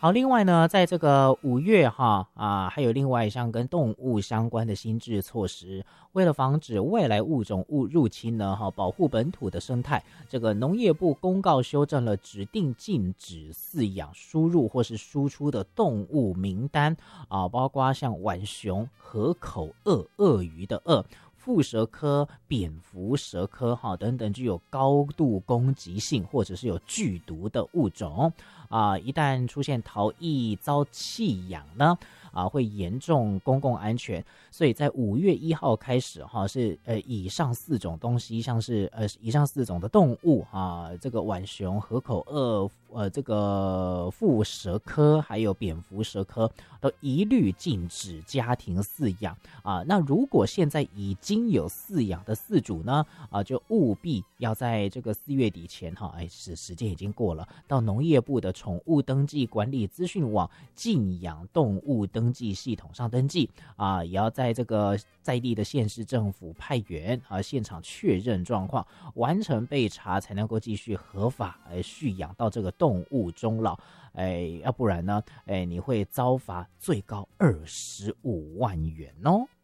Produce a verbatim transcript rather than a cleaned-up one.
好，另外呢，在这个五月哈啊，还有另外一项跟动物相关的新制措施，为了防止外来物种物入侵呢，哈，保护本土的生态，这个农业部公告修正了指定禁止饲养、输入或是输出的动物名单啊，包括像浣熊、河口鳄、鳄鱼的鳄。蝮蛇科、蝙蝠蛇科哈等等具有高度攻击性或者是有剧毒的物种啊，一旦出现逃逸遭弃养呢啊，会严重公共安全。所以在五月一号开始哈，是呃以上四种东西，像是呃以上四种的动物啊，这个浣熊、河口鳄、呃这个蝮蛇科还有蝙蝠蛇科都一律禁止家庭饲养啊。那如果现在已经有饲养的饲主呢啊，就务必要在这个四月底前哈，哎是时间已经过了，到农业部的宠物登记管理资讯网禁养动物登记系统上登记啊，也要在这个在地的县市政府派员啊现场确认状况，完成备查才能够继续合法哎蓄养到这个动物终老。哎，要不然呢，哎，你会遭罚最高二十五万元哦。